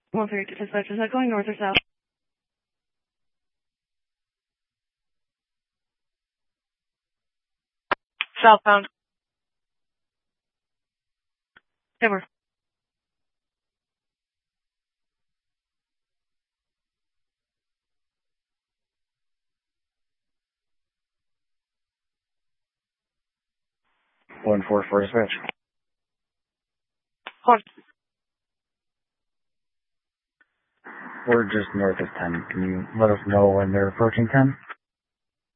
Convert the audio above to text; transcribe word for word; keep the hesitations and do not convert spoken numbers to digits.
one three two dispatch, is that going north or south? Southbound. Timber. one four four dispatch. Hold. We're just north of ten. Can you let us know when they're approaching ten?